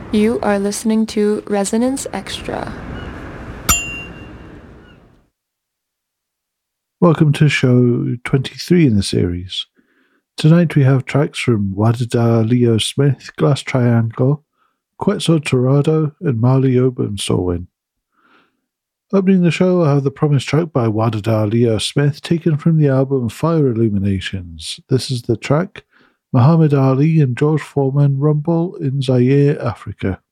You are listening to Resonance Extra. Welcome to show 23 in the series. Tonight we have tracks from Wadada Leo Smith, Glass Triangle, Quetzal Torado, and Marley Oban Solwyn. Opening the show, I have the promised track by Wadada Leo Smith, taken from the album Fire Illuminations. This is the track Muhammad Ali and George Foreman Rumble in Zaire, Africa.